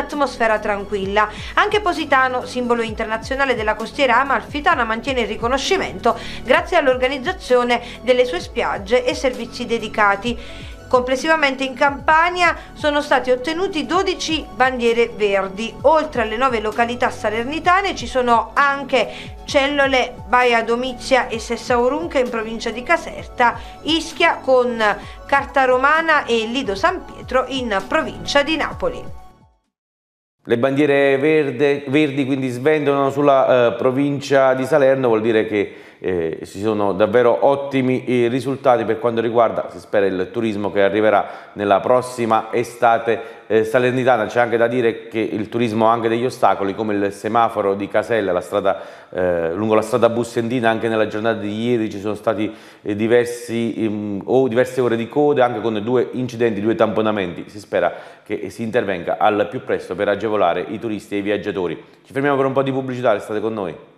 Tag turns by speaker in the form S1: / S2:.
S1: un'atmosfera tranquilla. Anche Positano, simbolo internazionale della costiera amalfitana, mantiene il riconoscimento grazie all'organizzazione delle sue spiagge e servizi dedicati. Complessivamente in Campania sono stati ottenuti 12 bandiere verdi. Oltre alle 9 località salernitane ci sono anche Cellole, Baia Domizia e Sessaurunca in provincia di Caserta, Ischia con Carta Romana e Lido San Pietro in provincia di Napoli.
S2: Le bandiere verdi quindi svendono sulla provincia di Salerno, vuol dire che ci sono davvero ottimi risultati per quanto riguarda, si spera, il turismo che arriverà nella prossima estate salernitana. C'è anche da dire che il turismo ha anche degli ostacoli, come il semaforo di Casella, lungo la strada Bussendina. Anche nella giornata di ieri ci sono stati diverse ore di code, anche con 2 incidenti, 2 tamponamenti. Si spera che si intervenga al più presto per agevolare i turisti e i viaggiatori. Ci fermiamo per un po' di pubblicità, restate con noi.